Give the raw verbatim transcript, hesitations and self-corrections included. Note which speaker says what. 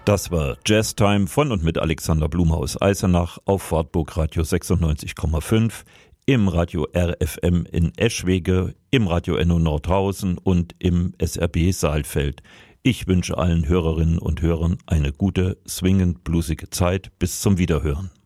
Speaker 1: Das war Jazztime von und mit Alexander Blume aus Eisenach auf Wartburg Radio sechsundneunzig Komma fünf, im Radio R F M in Eschwege, im Radio Enno Nordhausen und im S R B Saalfeld. Ich wünsche allen Hörerinnen und Hörern eine gute, swingend bluesige Zeit. Bis zum Wiederhören.